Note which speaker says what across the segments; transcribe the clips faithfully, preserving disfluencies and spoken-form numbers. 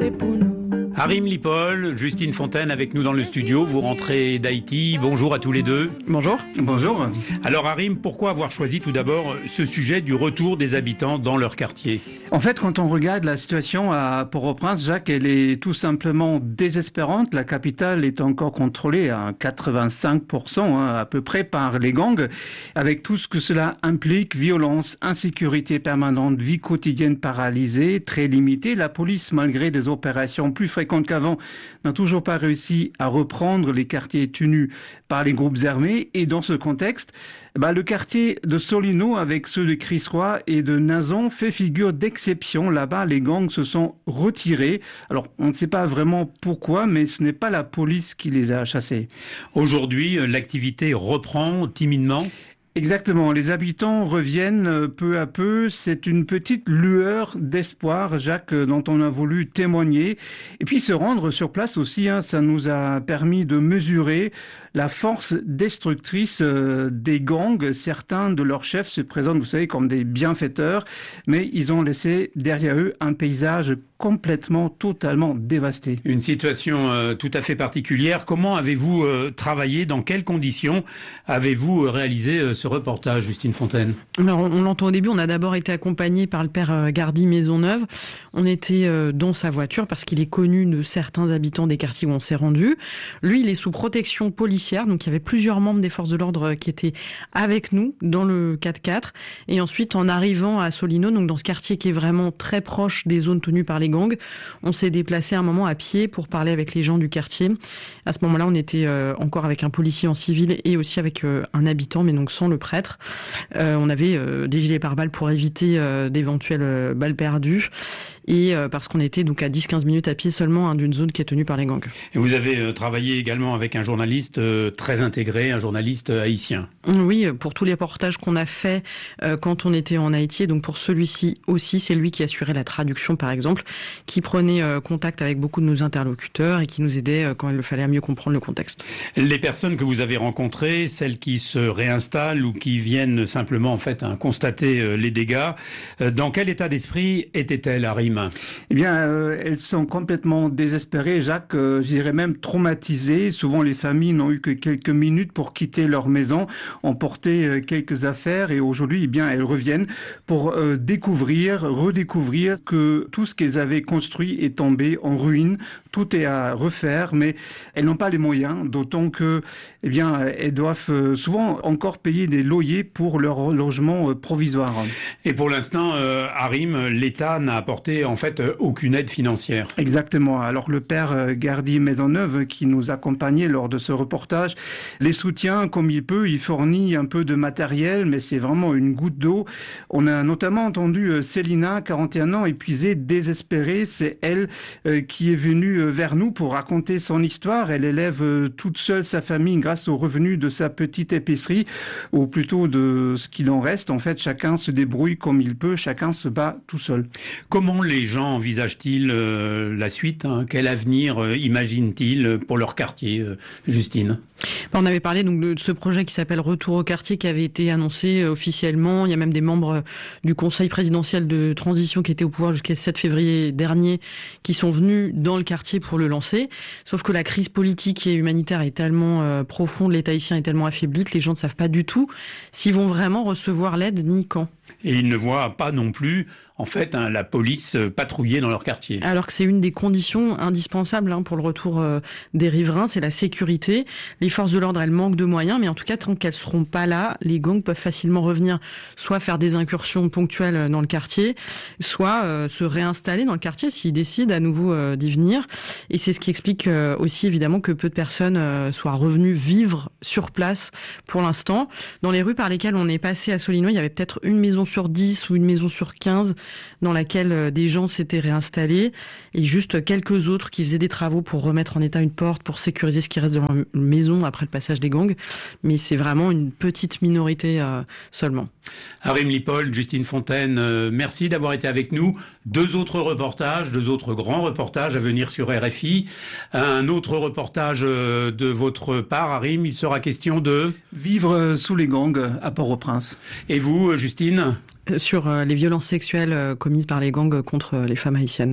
Speaker 1: c'était pour nous.
Speaker 2: Harim Lipol, Justine Fontaine avec nous dans le studio. Vous rentrez d'Haïti. Bonjour à tous les deux.
Speaker 3: Bonjour.
Speaker 4: Bonjour.
Speaker 2: Alors Harim, pourquoi avoir choisi tout d'abord ce sujet du retour des habitants dans leur quartier ?
Speaker 4: En fait, quand on regarde la situation à Port-au-Prince, Jacques, elle est tout simplement désespérante. La capitale est encore contrôlée à quatre-vingt-cinq pour cent hein, à peu près par les gangs, avec tout ce que cela implique, violence, insécurité permanente, vie quotidienne paralysée, très limitée. La police, malgré des opérations plus fréquentes qu'avant, n'a toujours pas réussi à reprendre les quartiers tenus par les groupes armés. Et dans ce contexte, bah, le quartier de Solino, avec ceux de Crisroy et de Nazon, fait figure d'exception. Là-bas, les gangs se sont retirés. Alors, on ne sait pas vraiment pourquoi, mais ce n'est pas la police qui les a chassés.
Speaker 2: Aujourd'hui, l'activité reprend timidement.
Speaker 4: Exactement, les habitants reviennent peu à peu, c'est une petite lueur d'espoir, Jacques, dont on a voulu témoigner. Et puis se rendre sur place aussi, hein, ça nous a permis de mesurer la force destructrice des gangs. Certains de leurs chefs se présentent, vous savez, comme des bienfaiteurs, mais ils ont laissé derrière eux un paysage complètement, totalement dévasté.
Speaker 2: Une situation euh, tout à fait particulière. Comment avez-vous euh, travaillé ? Dans quelles conditions avez-vous réalisé euh, ce reportage, Justine Fontaine ?
Speaker 3: Alors, on, on l'entend au début, on a d'abord été accompagné par le père euh, Gardy Maisonneuve. On était euh, dans sa voiture parce qu'il est connu de certains habitants des quartiers où on s'est rendu. Lui, il est sous protection policière, donc il y avait plusieurs membres des forces de l'ordre qui étaient avec nous dans le quatre-quatre. Et ensuite, en arrivant à Solino, donc dans ce quartier qui est vraiment très proche des zones tenues par les gangs, on s'est déplacé un moment à pied pour parler avec les gens du quartier. À ce moment-là, on était euh, encore avec un policier en civil et aussi avec euh, un habitant, mais donc sans le prêtre. Euh, on avait euh, des gilets pare-balles pour éviter euh, d'éventuelles euh, balles perdues. Et euh, parce qu'on était donc à dix à quinze minutes à pied seulement hein, d'une zone qui est tenue par les gangs.
Speaker 2: Et vous avez euh, travaillé également avec un journaliste euh, très intégré, un journaliste euh, haïtien.
Speaker 3: Oui, pour tous les reportages qu'on a faits euh, quand on était en Haïti, et donc pour celui-ci aussi, c'est lui qui assurait la traduction par exemple, qui prenait euh, contact avec beaucoup de nos interlocuteurs et qui nous aidait euh, quand il fallait à mieux comprendre le contexte.
Speaker 2: Les personnes que vous avez rencontrées, celles qui se réinstallent ou qui viennent simplement en fait hein, constater euh, les dégâts, euh, dans quel état d'esprit étaient-elles, Harim ?
Speaker 4: Eh bien, euh, elles sont complètement désespérées, Jacques, euh, je dirais même traumatisées. Souvent, les familles n'ont eu que quelques minutes pour quitter leur maison, emporter euh, quelques affaires et aujourd'hui, eh bien, elles reviennent pour euh, découvrir, redécouvrir que tout ce qu'elles avaient construit est tombé en ruine. Tout est à refaire, mais elles n'ont pas les moyens, d'autant que, eh bien, elles doivent souvent encore payer des loyers pour leur logement provisoire.
Speaker 2: Et pour l'instant, euh, Harim, l'État n'a apporté en fait aucune aide financière.
Speaker 4: Exactement. Alors le père Gardy Maisonneuve qui nous accompagnait lors de ce reportage les soutient comme il peut. Il fournit un peu de matériel, mais c'est vraiment une goutte d'eau. On a notamment entendu Célina, quarante et un ans, épuisée, désespérée. C'est elle euh, qui est venue vers nous pour raconter son histoire. Elle élève toute seule sa famille grâce aux revenus de sa petite épicerie, ou plutôt de ce qu'il en reste. En fait, chacun se débrouille comme il peut, chacun se bat tout seul.
Speaker 2: Comment les gens envisagent-ils euh, la suite hein ? Quel avenir euh, imaginent-ils pour leur quartier, euh, Justine ?
Speaker 3: On avait parlé donc de ce projet qui s'appelle Retour au quartier qui avait été annoncé officiellement. Il y a même des membres du Conseil présidentiel de transition qui étaient au pouvoir jusqu'à sept février dernier qui sont venus dans le quartier pour le lancer. Sauf que la crise politique et humanitaire est tellement euh, profonde, l'État haïtien est tellement affaibli que les gens ne savent pas du tout s'ils vont vraiment recevoir l'aide ni quand.
Speaker 2: Et ils ne voient pas non plus, en fait, hein, la police patrouiller dans leur quartier.
Speaker 3: Alors que c'est une des conditions indispensables hein, pour le retour euh, des riverains, c'est la sécurité. Les forces de l'ordre, elles manquent de moyens, mais en tout cas, tant qu'elles seront pas là, les gangs peuvent facilement revenir, soit faire des incursions ponctuelles dans le quartier, soit euh, se réinstaller dans le quartier s'ils décident à nouveau euh, d'y venir. Et c'est ce qui explique euh, aussi évidemment que peu de personnes euh, soient revenues vivre sur place pour l'instant. Dans les rues par lesquelles on est passé à Solino, il y avait peut-être une maison sur dix ou une maison sur quinze dans laquelle des gens s'étaient réinstallés et juste quelques autres qui faisaient des travaux pour remettre en état une porte, pour sécuriser ce qui reste de leur maison après le passage des gangs. Mais c'est vraiment une petite minorité euh, seulement.
Speaker 2: Harim Lipol, Justine Fontaine, euh, merci d'avoir été avec nous. Deux autres reportages, deux autres grands reportages à venir sur R F I. Un autre reportage euh, de votre part, Harim, il sera question de...
Speaker 4: Vivre sous les gangs à Port-au-Prince.
Speaker 2: Et vous, Justine ?
Speaker 3: Sur euh, les violences sexuelles euh, commises par les gangs contre euh, les femmes haïtiennes notamment.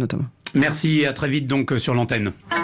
Speaker 2: Merci, à très vite donc sur l'antenne.